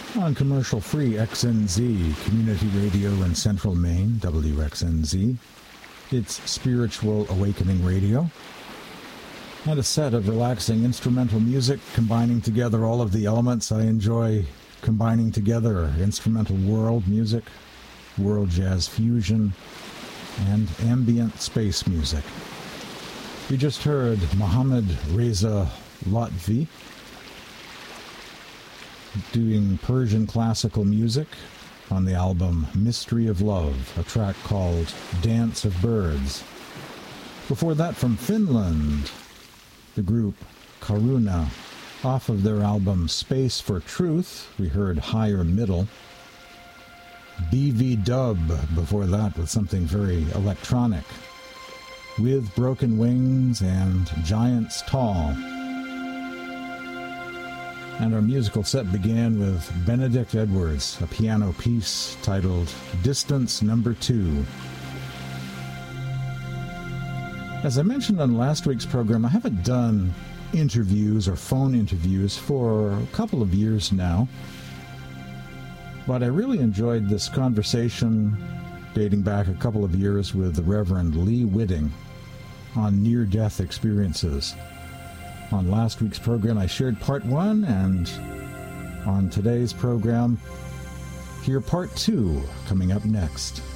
on commercial-free XNZ, community radio in Central Maine, WXNZ. It's Spiritual Awakening Radio, and a set of relaxing instrumental music combining together all of the elements I enjoy combining together: instrumental world music, world jazz fusion, and ambient space music. We just heard Mohammad Reza Lotfi doing Persian classical music on the album Mystery of Love, a track called Dance of Birds. Before that, from Finland, the group Karuna, off of their album Space for Truth, we heard Higher Middle. BV Dub before that with something very electronic, with Broken Wings and Giants Tall. And our musical set began with Benedict Edwards, a piano piece titled Distance Number 2. As I mentioned on last week's program, I haven't done interviews or phone interviews for a couple of years now, but I really enjoyed this conversation dating back a couple of years with the Reverend Lee Whitting on near-death experiences. On last week's program, I shared part 1, and on today's program, hear part 2 coming up next.